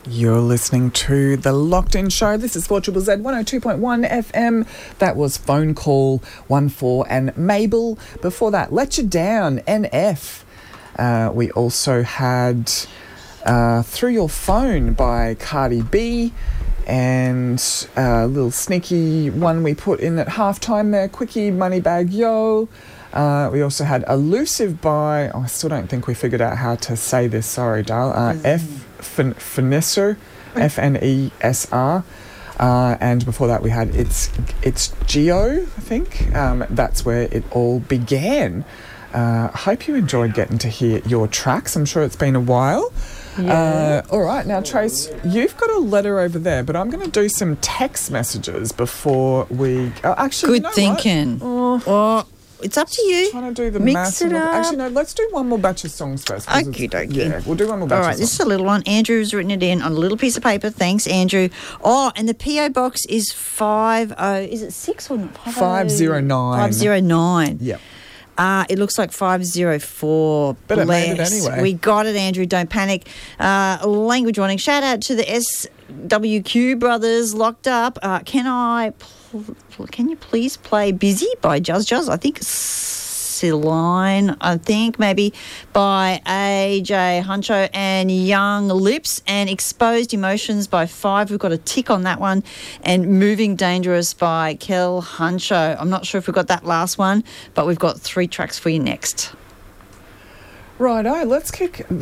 You're listening to The Locked In Show. This is 4ZZZ 102.1 FM. That was Phone Call 14 and Mabel. Before that, Let You Down, NF. We also had Through Your Phone by Cardi B, and a little sneaky one we put in at halftime there, Quickie, Moneybag Yo. We also had Elusive by, I still don't think we figured out how to say this, sorry, Dal. Fenesr, F-N-E-S-R. And before that we had It's Geo, I think. That's where it all began. I hope you enjoyed getting to hear your tracks. I'm sure it's been a while. Yeah. All right, now Trace, you've got a letter over there, but I'm going to do some text messages before we... actually, Good thinking. Oh, it's up to you. Trying to do the Mix maths. it up. Actually, no, let's do one more batch of songs first. Okie dokie. Yeah, we'll do one more batch All right, of this songs. is a little one. Andrew's written it in on a little piece of paper. Thanks, Andrew. Oh, and the PO box is 50... Is it 6 or 509. 509. Yep. It looks like 504. But it made it Bless. anyway. We got it, Andrew. Don't panic. Language warning. Shout out to the SWQ brothers locked up. Can you please play Busy by Juzz? I think Celine, maybe by AJ Huncho, and Young Lips, and Exposed Emotions by Five. We've got a tick on that one. And Moving Dangerous by Kel Huncho. I'm not sure if we've got that last one, but we've got 3 tracks for you next. Righto, let's kick